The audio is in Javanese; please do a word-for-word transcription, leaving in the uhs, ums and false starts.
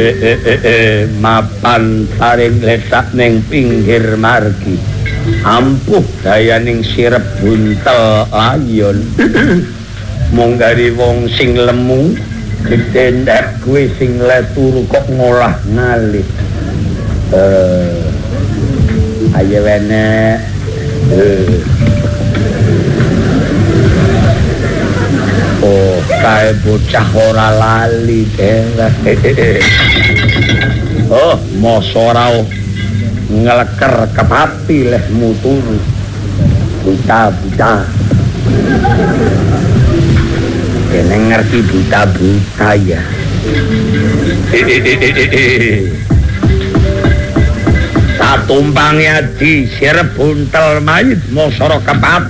eh eh eh eh mapan paring letak ning pinggir margi. Ampuh dayaning sirep buntel ayon. Mung gari wong sing lemu ditendek kuwi sing le turu kok ngolah ngalih. Eh ayo wene. Eh. Oh, kae bocah ora lali deh. Oh, mosok ora ngeleker kepati lehmu turu. Buta-buta. Kene ngerti buta-buta ya. Satumpange adi sirep buntel mayit mosok kepati.